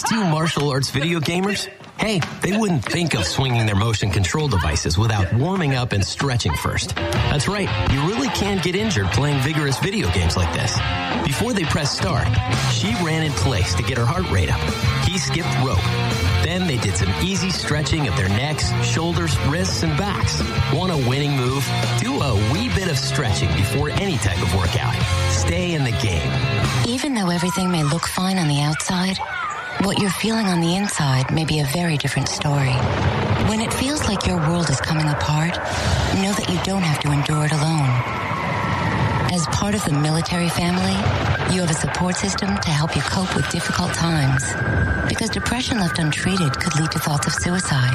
two martial arts video gamers, hey, they wouldn't think of swinging their motion control devices without warming up and stretching first. That's right, you really can get injured playing vigorous video games like this. Before they pressed start, she ran in place to get her heart rate up. He skipped rope. Then they did some easy stretching of their necks, shoulders, wrists, and backs. Want a winning move? Do a wee bit of stretching before any type of workout. Stay in the game. Even though everything may look fine on the outside, what you're feeling on the inside may be a very different story. When it feels like your world is coming apart, know that you don't have to endure it alone. As part of the military family, you have a support system to help you cope with difficult times. Because depression left untreated could lead to thoughts of suicide.